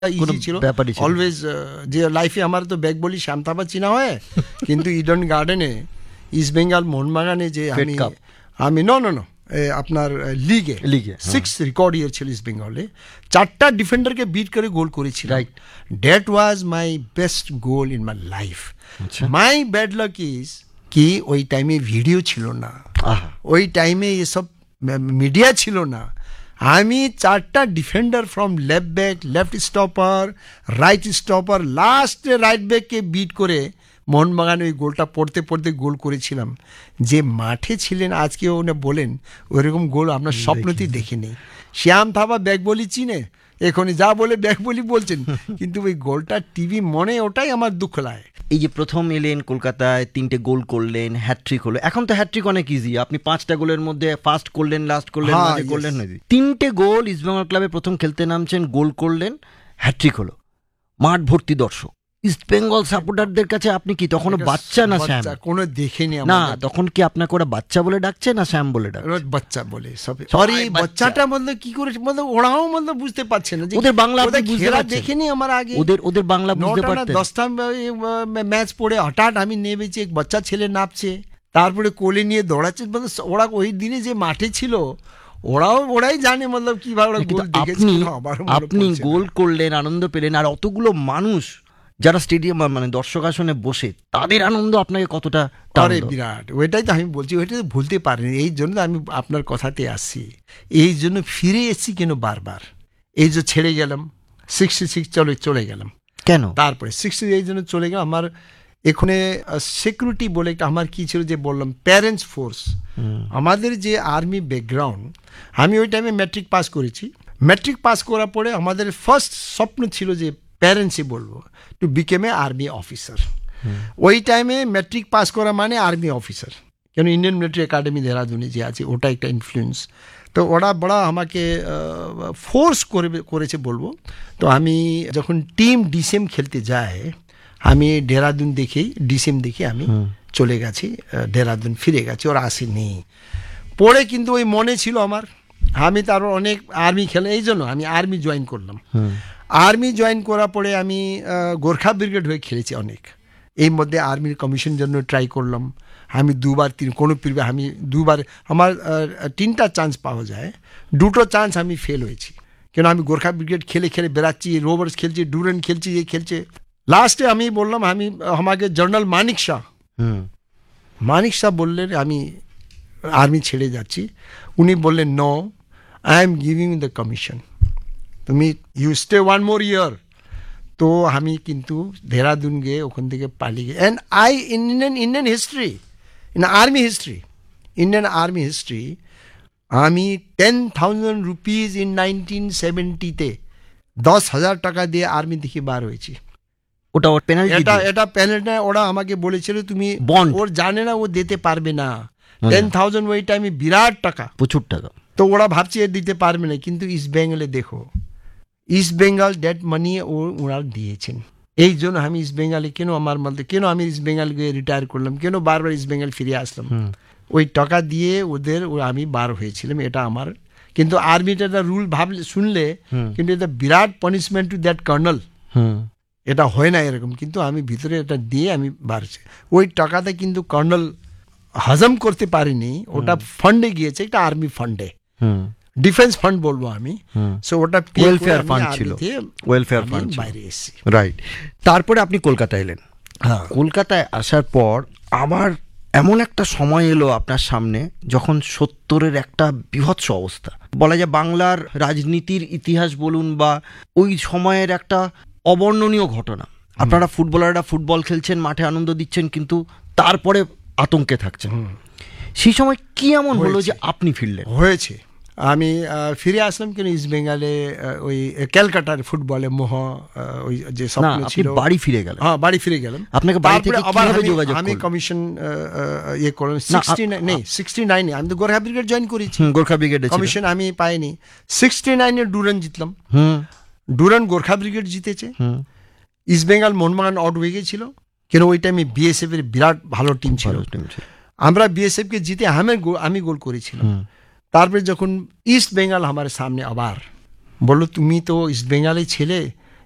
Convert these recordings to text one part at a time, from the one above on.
Easy ছিল always, যে লাইফে আমার তো ব্যাগ বলি শ্যামতাবা চিনা হয়, কিন্তু ইডেন গার্ডেনে ইস্ট বেঙ্গল মোহনবাগানে যে আমি নো আপনার লিগে 6 রেকর্ড ইয়ার ছিল ইস্ট বেঙ্গলে, 4টা ডিফেন্ডারকে বিট করে গোল করেছিল। That was my best goal in my life. My bad luck is কি ওই টাইমে ভিডিও ছিল না, ওই টাইমে এসব মিডিয়া ছিল না। আমি 4টা defender from left back, left stopper, right stopper, লাস্টে রাইট ব্যাককে বিট করে মোহনবাগানে ওই গোলটা পড়তে পড়তে গোল করেছিলাম। যে মাঠে ছিলেন আজকে উনি বলেন ওইরকম গোল আমরা স্বপ্নতেই দেখিনি। শ্যাম থাপা ব্যাগ বলি চিনে, এখনই যা বলে ব্যাগ বলি বলছেন, কিন্তু ওই গোলটা টিভি মনে, ওটাই আমার দুঃখ লাগে। এই যে প্রথম এলেন কলকাতায়, 3টে গোল করলেন, হ্যাটট্রিক হলো। এখন তো হ্যাটট্রিক অনেক ইজি, আপনি 5টা গোলের মধ্যে ফার্স্ট করলেন, লাস্ট করলেন, মাঝে করলেন, 3টে গোল ইস্টবেঙ্গল ক্লাবে প্রথম খেলতে নামছেন, গোল করলেন, হ্যাটট্রিক হলো, মাঠ ভর্তি দর্শক। ইস্ট বেঙ্গল সাপোর্টারদের কাছে আপনি কি তখনও বাচ্চা না শ্যাম? কোনো দেখেনি না, তখন কি আপনাকে ওরা বাচ্চা বলে ডাকছে না শ্যাম বলে ডাকছে? বাচ্চা বলে। সরি, বাচ্চাটা মধ্যে কি করে, মধ্যে ওরাও মধ্যে বুঝতে পারছে না যে ওদের বাংলা দেখেনি আমার আগে, ওদের বাংলা বুঝতে পারতেন। 10টা ম্যাচ পড়ে হঠাৎ আমি নেমেছি, এক বাচ্চা ছেলে নামছে, তারপরে কোলে নিয়ে দৌড়াচ্ছে। ওরা ওই দিনে যে মাঠে ছিল ওরাই জানে মতলব কিভাবে গোল দেখেছে। আপনি গোল করলেন, আনন্দ পেলেন, আর অতগুলো মানুষ যারা স্টেডিয়াম মানে দর্শক আসনে বসে, তাদের আনন্দ আপনাকে কতটা বিরাট। ওইটাই তো আমি বলছি, ওইটা তো ভুলতে পারিনি। এই জন্য আমি আপনার কথাতে আসছি, এই জন্য ফিরে এসেছি কেন বারবার। এই যে ছেড়ে গেলাম 66 চলে গেলাম কেন, তারপরে 60 এই জন্য চলে গেলাম। আমার এখানে সিকিউরিটি বলে একটা আমার কি ছিল যে বললাম প্যারেন্টস ফোর্স, আমাদের যে আর্মি ব্যাকগ্রাউন্ড। আমি ওই টাইমে ম্যাট্রিক পাস করেছি। ম্যাট্রিক পাস করার পরে আমাদের ফার্স্ট স্বপ্ন ছিল যে প্যারেন্টসই বলবো টু বিকেম এ আর্মি অফিসার। ওই টাইমে ম্যাট্রিক পাস করা মানে আর্মি অফিসার, কেন ইন্ডিয়ান মিলিটারি একাডেমি দেহরাদুনে যে আছে ওটা একটা ইনফ্লুয়েন্স। তো ওরা বড়া আমাকে ফোর্স করেছে বলবো। তো আমি যখন টিম ডিসেম খেলতে যায়, আমি দেহরাদুন ডিসেম দেখে আমি চলে গেছি দেহরাদুন, ফিরে গেছি, ওরা আসেনি। পরে কিন্তু ওই মনে ছিল আমার, আমি তারপর অনেক আর্মি খেলে, এই জন্য আমি আর্মি জয়েন করলাম। আর্মি জয়েন করার পরে আমি গোর্খা ব্রিগেড হয়ে খেলেছি অনেক। এই মধ্যে আর্মির কমিশন জন্য ট্রাই করলাম আমি কোনো পূর্বে আমি দুবার, আমার 3টা চান্স পাওয়া যায়, 2টো চান্স আমি ফেল হয়েছি। কেন আমি গোর্খা ব্রিগেড খেলে খেলে বেড়াচ্ছি, রোভার্স খেলছি, ডুরেন খেলছি, এই খেলছে। লাস্টে আমি বললাম আমাকে জর্নাল মানিক শাহ বললেন আমি আর্মি ছেড়ে যাচ্ছি। উনি বললেন no, I am giving the commission, তুমি ইউ স্টে 1 more year। তো আমি কিন্তু দেহরাদুন গিয়ে ওখান থেকে পালিয়ে গিয়ে, and I Indian history, Indian army history, আমি 10,000 রুপিজ ইন 1970-তে 10,000 টাকা দিয়ে আর্মি দেখে বার হয়েছি। এটা পেনাল্টি। ওরা আমাকে বলেছিল তুমি ওর জানে না, ও দিতে পারবে না। 10,000 ওই টাইমে বিরাট টাকা, প্রচুর টাকা। তো ওরা ভাবছে দিতে পারবে না, কিন্তু ইস্ট বেঙ্গলে দেখো, ইস্ট বেঙ্গল দ্যাট মানি ওরা দিয়েছেন। এই জন্য আমি ইস্ট বেঙ্গলে কেন আমি ইস্ট বেঙ্গল গিয়ে রিটায়ার করলাম, কেন বারবার ইস্ট বেঙ্গল ফিরে আসলাম, ওই টাকা দিয়ে আমি বার হয়েছিলাম। এটা আমার, কিন্তু আর্মিটা একটা রুল শুনলে কিন্তু এটা বিরাট পানিশমেন্ট টু দ্যাট কর্নাল, এটা হয় না এরকম, কিন্তু আমি ভিতরে এটা দিয়ে আমি বাড়ছি। ওই টাকাটা কিন্তু কর্নাল হজম করতে পারিনি, ওটা ফান্ডে গিয়েছে, একটা আর্মি ফান্ডে, ডিফেন্স ফান্ড বলবো আমি। সো ওটা ওয়েলফেয়ার ফান্ড ছিল, ওয়েলফেয়ার ফান্ড বাইরে এসেছি। রাইট। তারপরে আপনি কলকাতায় এলেন। কলকাতায় আসার পর আবার এমন একটা সময় এলো আপনার সামনে যখন 70-এর একটা বীভৎস অবস্থা, বলা যায় বাংলার রাজনীতির ইতিহাস বলুন বা ওই সময়ের একটা অবর্ণনীয় ঘটনা। আপনারা ফুটবলাররা ফুটবল খেলছেন, মাঠে আনন্দ দিচ্ছেন, কিন্তু তারপরে আতঙ্কে থাকছেন। সেই সময় কি এমন হলো যে আপনি ফিরলেন? হয়েছে আমি ফিরে আসলাম কেন ইস্ট বেঙ্গলে, ওই ক্যালকাটার ফুটবলে মোহ, ওই যে স্বপ্ন ছিল, বাড়ি ফিরে গেলেন। হ্যাঁ, বাড়ি ফিরে গেলাম। আপনাকে বাড়ি থেকে কিভাবে যোগাযোগ? আমি কমিশন করলাম 69-এ। আমি তো গোর্খা ব্রিগেড জয়েন করেছি, গোর্খা ব্রিগেড কমিশন আমি পাইনি। 69-এ ডুরান জিতলাম, ডুরান গোর্খা ব্রিগেড জিতেছে, ইস্ট বেঙ্গল মোহনবাগান আউট হয়ে গেছিল। কেন ওই টাইমে বিএসএফ এর বিরাট ভালো টিম ছিল, আমরা বিএসএফ কে জিতে আমি গোল করেছিলাম। তারপরে যখন ইস্ট বেঙ্গল আমার সামনে আবার বললো তুমি তো ইস্ট বেঙ্গলের ছেলে,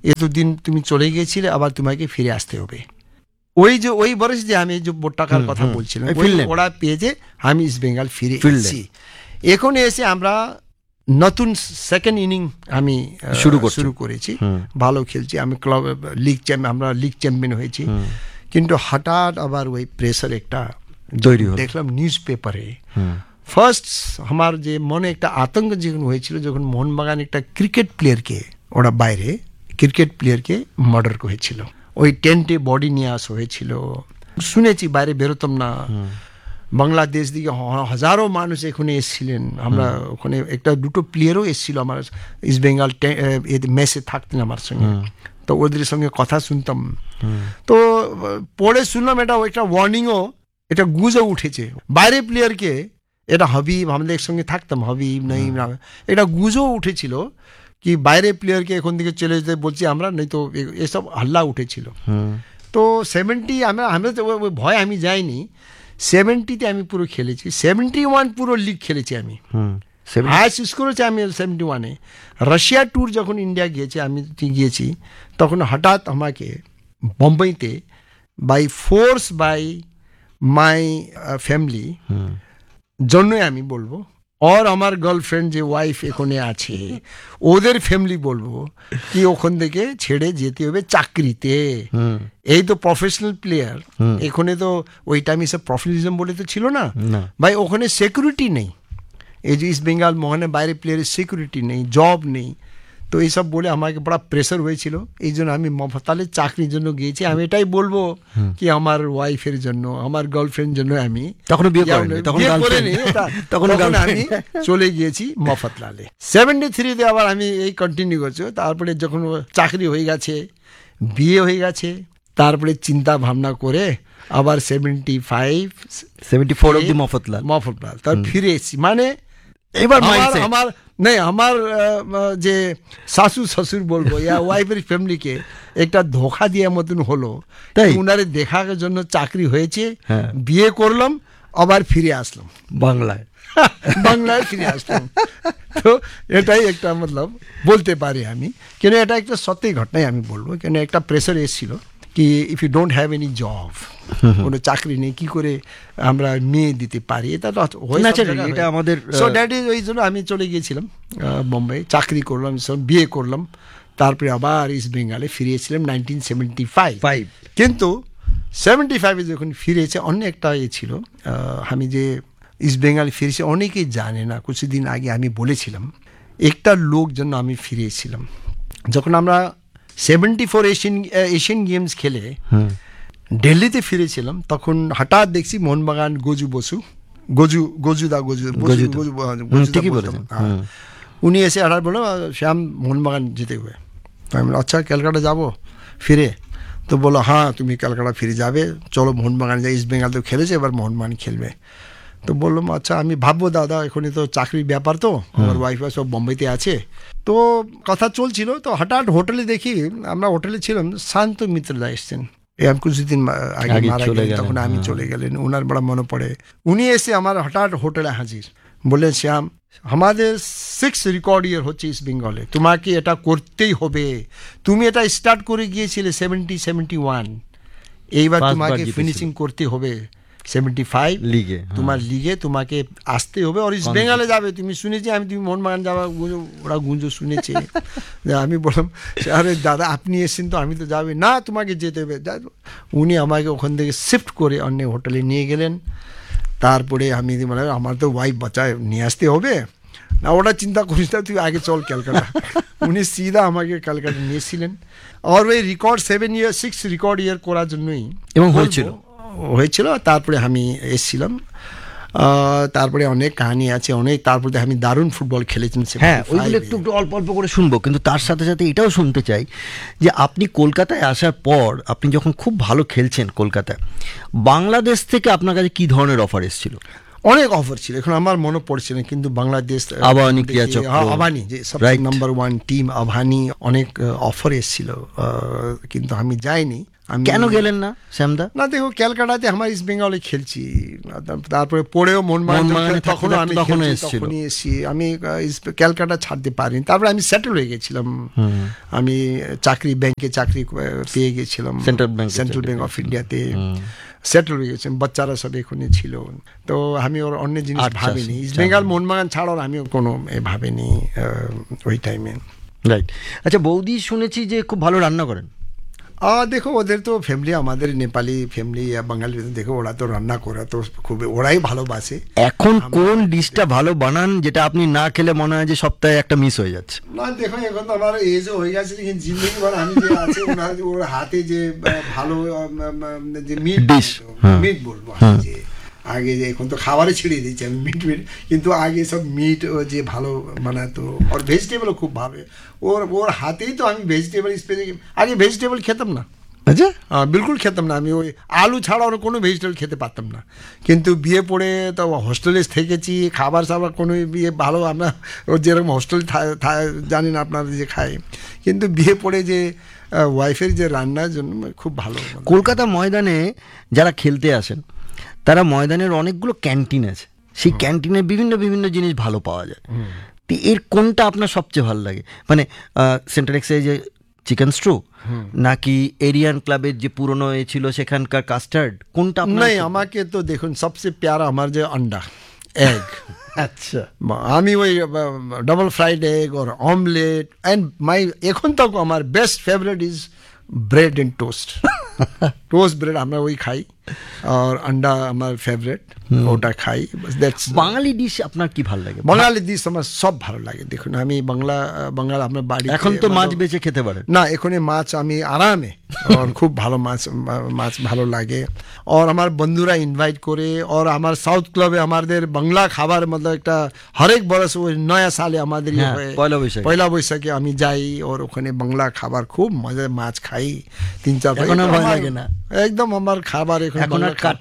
এতদিন তুমি চলে গিয়েছিলে, আবার তোমাকে ফিরে আসতে হবে। ওই বয়স যে আমি যে টাকার কথা বলছিলাম, ওরা পেয়েছে, আমি ইস্ট বেঙ্গল ফিরে এসেছি। এখন এসে আমরা নতুন সেকেন্ড ইনিং আমি শুরু করেছি, ভালো খেলছি, আমি ক্লাব আমরা লিগ চ্যাম্পিয়ন হয়েছি। কিন্তু হঠাৎ আবার ওই প্রেসার একটা তৈরি হলো, দেখলাম নিউজ পেপারে। ফার্স্ট আমার যে মনে একটা আতঙ্ক যখন হয়েছিল, যখন মোহনবাগান একটা ক্রিকেট প্লেয়ারকে, ওরা বাইরে ক্রিকেট প্লেয়ারকে মার্ডার করেছিল, ওই টেন্টে বডি নিয়ে আসা হয়েছিল। শুনেছি, বাইরে বেরোতাম না। বাংলাদেশ দিকে হাজারো মানুষ এখানে এসেছিলেন, আমরা ওখানে একটা দুটো প্লেয়ারও এসেছিল আমার ইস্ট বেঙ্গল মেসে থাকতেন আমার সঙ্গে, তো ওদের সঙ্গে কথা শুনতাম। তো পরে শুনলাম এটা একটা ওয়ার্নিংও, এটা গুজও উঠেছে বাইরে প্লেয়ারকে, এটা হাবিব, আমাদের সঙ্গে থাকতাম হাবিব নঈম, এটা গুজও উঠেছিল কি বাইরে প্লেয়ারকে এখন থেকে চলে যেতে বলছি আমরা, নেই তো এসব হাল্লা উঠেছিল। তো 70 আমরা তো ভয় আমি যাইনি, 70-তে আমি পুরো খেলেছি, 71 পুরো লিগ খেলেছি আমি, হায়েস্ট স্কোর হচ্ছে আমি 71-এ। রাশিয়া ট্যুর যখন ইন্ডিয়া গিয়েছে, আমি গিয়েছি, তখন হঠাৎ আমাকে বোম্বেতে by force, by my family জন্যই আমি বলবো, আর আমার গার্লফ্রেন্ড যে ওয়াইফ এখানে আছে, ওদের ফ্যামিলি বলবো কি ওখান থেকে ছেড়ে যেতে হবে চাকরিতে। এই তো প্রফেশনাল প্লেয়ার, এখানে তো ওই টাইমে সব প্রফেশনালিজম বলে তো ছিল না ভাই, ওখানে সিকিউরিটি নেই। এই যে ইস্ট বেঙ্গল মোহনের বাইরে প্লেয়ারের সিকিউরিটি নেই, জব নেই। তো এইসব বলে আমাকে বড় প্রেশার হয়েছিল, এই জন্য আমি মফতালে চাকরির জন্য গিয়েছি। আমি এটাই বলবো কি আমার ওয়াইফের জন্য, আমার গার্লফ্রেন্ড জন্য আমি তখন আমি চলে গিয়েছি মফতলালে। 73-তে আবার আমি এই কন্টিনিউ করছি। তারপরে যখন চাকরি হয়ে গেছে, বিয়ে হয়ে গেছে, তারপরে চিন্তা ভাবনা করে আবার 74 অব্দি মফতলাল তার ফিরে এসেছি। মানে এবার আমার যে শাশু শ্বশুর বলবো ইয়া ওয়াইফের ফ্যামিলিকে একটা ধোঁকা দেওয়ার মতন হলো, তাই উনারে দেখার জন্য চাকরি হয়েছে, বিয়ে করলাম, আবার ফিরে আসলাম বাংলায় ফিরে আসলাম। তো এটাই একটা মতলব বলতে পারি আমি, কেন এটা একটা সত্যি ঘটনাই আমি বলবো। কেন একটা প্রেসার এসেছিল কি if you don't have any job, কোনো চাকরি নেই, কি করে আমরা মেয়ে দিতে পারি, এটা তো এটা আমাদের। সো দ্যাট ইজ, ওই জন্য আমি চলে গিয়েছিলাম বোম্বে, চাকরি করলাম, বিয়ে করলাম, তারপরে আবার ইস্ট বেঙ্গলে ফিরেছিলাম 1975। কিন্তু 75-এ যখন ফিরেছে, অন্য একটা ছিল, আমি যে ইস্ট বেঙ্গল ফিরেছি অনেকেই জানে না। কিছুদিন আগে আমি বলেছিলাম একটা লোক জন্য আমি ফিরেছিলাম, যখন আমরা 74 এশিয়ান গেমস খেলে দিল্লিতে ফিরেছিলাম, তখন হঠাৎ দেখছি মোহনবাগান উনি এসে হঠাৎ বললো শ্যাম মোহনবাগান জিতে হবে। তো আমি আচ্ছা ক্যালকাটা যাবো ফিরে, তো বলো হ্যাঁ তুমি ক্যালকাটা ফিরে যাবে, চলো মোহনবাগান যাই, ইস্ট বেঙ্গল তো খেলেছে, এবার মোহনবাগান খেলবে। তো বললাম আচ্ছা আমি ভাববো দাদা, এখনই তো চাকরির ব্যাপার, তো আমার ওয়াইফ সব বোম্বেতে আছে, তো কথা চলছিল। তো হঠাৎ হোটেলে দেখি, আমরা হোটেলে ছিলাম, শান্ত মিত্রদা এসছেন, কিছুদিন আগে মারা গেলেন, তখন আমি চলে গেলেন, ওনার বড় মনে পড়ে। উনি এসে আমার হঠাৎ হোটেলে হাজির, বললেন শ্যাম আমাদের 6 রেকর্ড ইয়ার হচ্ছে ইস্ট বেঙ্গলে, তোমাকে এটা করতেই হবে, তুমি এটা স্টার্ট করে গিয়েছিলে 70-71, এইবার তোমাকে ফিনিশিং করতে হবে 75 লিগে, তোমার লিগে তোমাকে আসতে হবে, আর ইস্ট বেঙ্গলে যাবে। তুমি শুনেছি তুমি মোহনবাগান যাবা, ওরা গুঞ্জো শুনেছে। আমি বললাম আরে দাদা আপনি এসেছেন তো, আমি তো যাবে না, তোমাকে যেতে হবে। উনি আমাকে ওখান থেকে শিফট করে অন্য হোটেলে নিয়ে গেলেন। তারপরে আমি মানে আমার তো ওয়াইফ বাচ্চা নিয়ে আসতে হবে না, ওটা চিন্তা করিস না, তুই আগে চল ক্যালকাটা। উনি সিধা আমাকে ক্যালকাটা নিয়েছিলেন, আর ওই রেকর্ড 6 রেকর্ড ইয়ার করার জন্যই এবং হয়েছিল। তারপরে আমি এসেছিলাম, তারপরে অনেক কাহিনী আছে অনেক, তারপরে আমি দারুণ ফুটবল খেলেছি। হ্যাঁ, ওইগুলো একটু অল্প অল্প করে শুনবো, কিন্তু তার সাথে সাথে এটাও শুনতে চাই যে আপনি কলকাতায় আসার পর আপনি যখন খুব ভালো খেলছেন কলকাতায়, বাংলাদেশ থেকে আপনার কাছে কি ধরনের অফার এসেছিল? অনেক অফার ছিল, এখন আমার মনে পড়ছে না, কিন্তু বাংলাদেশ আবাহনী ক্রীড়াচক্র, আবাহনী যে নাম্বার 1 টিম আবাহনী, অনেক অফার এসেছিল, কিন্তু আমি যাইনি। কেন গেলেন না শ্যামদা? না দেখো, ক্যালকাটাতে আমার ইস্ট বেঙ্গলে খেলছি, তারপরে পড়েও মোহনবাগান তখনই এসেছি আমি, ক্যালকাটা ছাড়তে পারিনি। তারপরে আমি সেটেল হয়ে গেছিলাম, আমি ব্যাংকে চাকরি পেয়ে গেছিলাম, সেন্ট্রাল ব্যাংক অফ ইন্ডিয়াতে সেটেল হয়ে গেছিলাম, বাচ্চারা সব এখানে ছিল। তো আমি ওর অন্য জিনিস ভাবিনি, ইস্ট বেঙ্গল মোহনবাগান ছাড়ার আমিও কোনো ভাবিনি ওই টাইমে। রাইট। আচ্ছা, বৌদি শুনেছি যে খুব ভালো রান্না করেন। দেখো, ওদের তো ফ্যামিলি, আমাদের নেপালি ফ্যামিলি, বাঙালি, দেখো ওরা তো রান্না করা তো খুব, ওরাই ভালোবাসে। এখন কোন ডিশটা ভালো বানান যেটা আপনি না খেলে মনে হয় যে সপ্তাহে একটা মিস হয়ে যাচ্ছে? না দেখো, এখন তো আমার এজও হয়ে গেছে, কিন্তু জিন্দগি ভর আমি যে আছে ওর হাতে যে ভালো যে মিট বলবো যে আগে, যে এখন তো খাবারে ছেড়ে দিয়েছি আমি মিট, কিন্তু আগে সব মিট যে ভালো বানাতো, আর ভেজিটেবলও খুব ভালো। ওর হাতেই তো আমি ভেজিটেবল, আগে ভেজিটেবল খেতাম না। আচ্ছা, বিলকুল খেতাম না আমি, ওই আলু ছাড়া ওর কোনো ভেজিটেবল খেতে পারতাম না। কিন্তু বিয়ে পড়ে তো হোস্টেলে থেকেছি, খাবার সাবার কোনো বিয়ে ভালো, আমরা ওর যেরকম হোস্টেল জানি না আপনারা যে খায়, কিন্তু বিয়ে পড়ে যে ওয়াইফের যে রান্নার জন্য খুব ভালো। কলকাতা ময়দানে যারা খেলতে আসেন, তারা ময়দানের অনেকগুলো ক্যান্টিন আছে, সেই ক্যান্টিনে বিভিন্ন বিভিন্ন জিনিস ভালো পাওয়া যায়। তো এর কোনটা আপনার সবচেয়ে ভালো লাগে? মানে সেন্ট্রাল এক্সাইজে চিকেন স্ট্রু, নাকি এরিয়ান ক্লাবের যে পুরনো ছিল সেখানকার কাস্টার্ড, কোনটা? নাই, আমাকে তো দেখুন সবচেয়ে প্যারা আমার যে আন্ডা, এগ। আচ্ছা, আমি ওই double fried egg or omelette, and এখন তো আমার best favourite is bread and toast. Toast bread আমরা ওই খাই, আর আন্ডা আমার ফেভারিট, ওটা খাই। বাঙালি ডিশ আপনার কি ভালো লাগে? বাঙালি ডিশ আমার সব ভালো লাগে। দেখুন, আমি বাংলা আপনার বাড়ি, এখন তো মাছ বেচে খেতে পারেন না, এখানে মাছ আমি আরামে, আর খুব ভালো মাছ ভালো লাগে। আর আমার বন্ধুরা ইনভাইট করে, আর আমার সাউথ ক্লাবে আমাদের বাংলা খাবার, মতলব একটা হরেক বরস ওই নয়া সালে আমাদের পয়লা বৈশাখে আমি যাই, আর ওখানে বাংলা খাবার খুব মজা, মাছ খাই 3-4। ভয় লাগে না একদম আমার খাবার এখন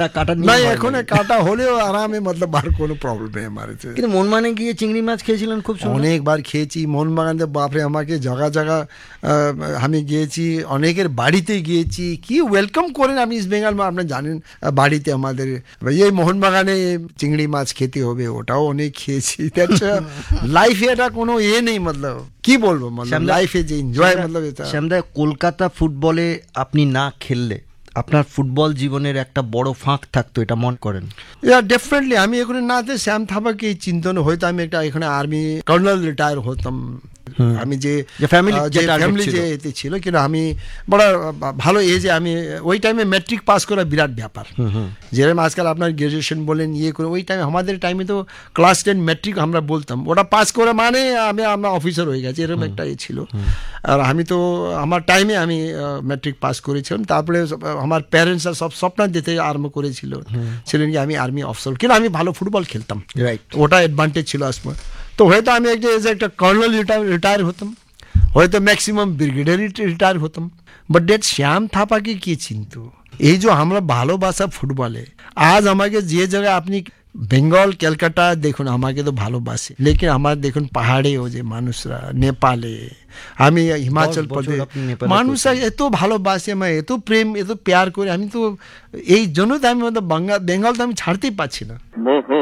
কাটা হলেও আরামে, মতলব আর কোনো প্রবলেম নেই আমার। কিন্তু মোহনবাগানে গিয়ে চিংড়ি মাছ খেয়েছিলেন খুব সুন্দর? অনেকবার খেয়েছি মোহনবাগানে, বাপরে আমাকে জায়গা আমি গিয়েছি, অনেকের বাড়িতে গিয়েছি, কি ওয়েলকাম করেন আমি ইস্ট বেঙ্গল, আপনি জানেন বাড়িতে আমাদের এই মোহনবাগানে চিংড়ি মাছ খেতে হবে, ওটাও অনেক খেয়েছি। লাইফে এটা কোনো নেই, মতলব কি বলবো, মতলব লাইফে যে এনজয়, মতলব এটা। শ্যামদা, কলকাতা ফুটবলে আপনি না খেললে আপনার ফুটবল জীবনের একটা বড় ফাঁক থাকতো, এটা মনে করেন? ডেফিনেটলি। আমি এখানে না শ্যাম থাপাকে চিন্তন হয়তো আমি একটা এখানে আর্মি কর্নেল রিটায়ার হতাম। আমি যে ফ্যামিলি যে এতে ছিল, কিন্তু আমি বড় ভালো এজে, আমি ওই টাইমে ম্যাট্রিক পাস করা বিরাট ব্যাপার। যেরকম আজকাল আপনার গ্রাজুয়েশন বলেন করে, ওই টাইমে আমাদের টাইমে তো ক্লাস 10 ম্যাট্রিক আমরা বলতাম, ওটা পাস করে মানে আমরা অফিসার হয়ে গেছি, এরকম একটা ছিল। আর আমি তো আমার টাইমে আমি ম্যাট্রিক পাস করেছিলাম। তারপরে আমার প্যারেন্টসরা সব স্বপ্ন দিতে আরম্ভ ছিলেন কি আমি আর্মি অফিসার, কিন্তু আমি ভালো ফুটবল খেলতাম, ওটা অ্যাডভান্টেজ ছিল আসলে। তো হয়তো আমি একটা কর্নেল রিটায়ার হতাম, হয়তো ম্যাক্সিমাম ব্রিগেডিয়ার রিটায়ার হতাম, বাট ডেট শ্যাম থাপাকে কি চিনত? এই যে আমরা ভালোবাসা ফুটবলে, আজ আমাকে যে জায়গায় আপনি বেঙ্গল ক্যালকাটা দেখুন, আমাকে তো ভালোবাসে, লেকিন আমার দেখুন পাহাড়েও যে মানুষরা, নেপালে, আমি হিমাচল প্রদেশ, মানুষরা এত ভালোবাসে, আমার এত প্রেম, এত প্যার করে, আমি তো এই জন্য তো আমি বেঙ্গল তো আমি ছাড়তেই পারছি না।